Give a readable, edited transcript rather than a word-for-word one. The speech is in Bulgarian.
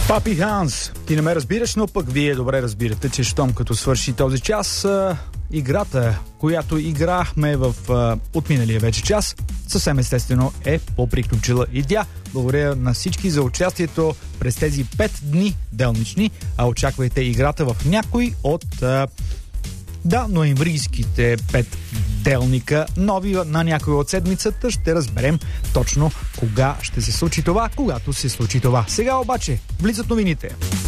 Папи Ханс, ти не ме разбираш, но пък вие добре разбирате, че щом като свърши този час, играта, която играхме в отминалия вече час, съвсем естествено е поприключила и тя. Благодаря на всички за участието през тези 5 дни делнични, а очаквайте играта в някой от ноемврийските 5 делника, нови на някой от седмицата. Ще разберем точно кога ще се случи това, когато се случи това. Сега обаче влизат новините.